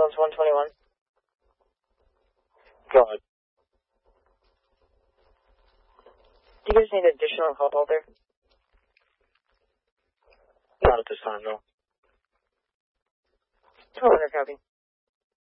Zones 121. Go ahead. Do you guys need additional help out there? Not at this time, no. 1200 copy.